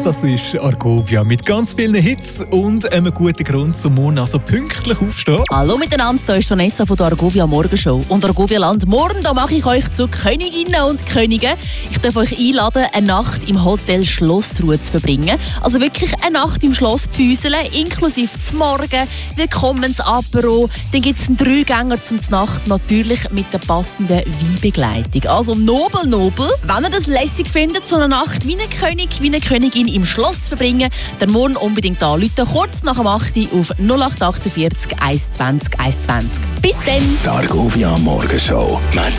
Das ist Argovia mit ganz vielen Hits und einem guten Grund zum morgen also pünktlich aufstehen. Hallo miteinander, hier ist Vanessa von der Argovia Morgenshow. Und Argovia Land, morgen da mache ich euch zu Königinnen und Königen. Ich darf euch einladen, eine Nacht im Hotel Schlossruhe zu verbringen. Also wirklich eine Nacht im Schloss Pfüselen, inklusive zum Morgen, Willkommensapero. Dann gibt es einen Dreigänger zum Nacht, natürlich mit der passenden Weinbegleitung. Also nobel. Wenn ihr das lässig findet, so eine Nacht wie ein König, wie eine Königin im Schloss zu verbringen, dann morgen unbedingt anrufen, kurz nach dem 8 Uhr auf 0848 120 120. Bis dann! Die Argovia Morgenshow.